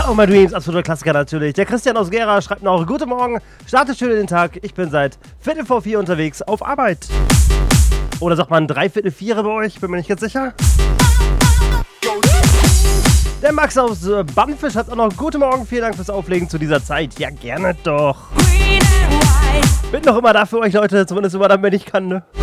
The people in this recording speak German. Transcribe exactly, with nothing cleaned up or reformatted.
Cut of My Dreams, absoluter Klassiker natürlich. Der Christian aus Gera schreibt noch: Guten Morgen, startet schön in den Tag. Ich bin seit Viertel vor vier unterwegs auf Arbeit. Oder sagt man dreiviertel vier bei euch? Bin mir nicht ganz sicher. Der Max aus äh, Bannfisch hat auch noch: Guten Morgen, vielen Dank fürs Auflegen zu dieser Zeit. Ja, gerne doch. Bin noch immer da für euch, Leute, zumindest immer dann, wenn ich kann, ne?